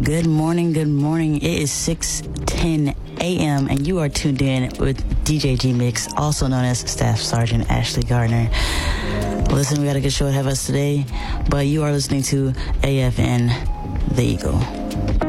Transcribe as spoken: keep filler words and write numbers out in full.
Good morning, good morning. It is six ten a.m. and you are tuned in with D J G Mix, also known as Staff Sergeant Ashley Gardner. Listen, we got a good show ahead of us today, but you are listening to A F N, The Eagle.